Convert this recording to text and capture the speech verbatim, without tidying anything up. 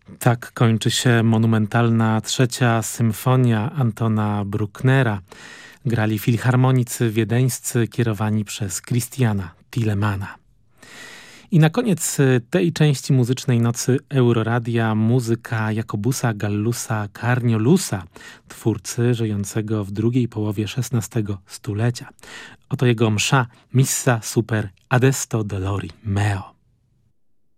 Tak kończy się monumentalna trzecia symfonia Antona Brucknera. Grali filharmonicy wiedeńscy kierowani przez Christiana Thilemana. I na koniec tej części muzycznej nocy Euroradia muzyka Jacobusa Gallusa Carniolusa, twórcy żyjącego w drugiej połowie szesnastego stulecia. Oto jego msza Missa super Adesto dolori meo.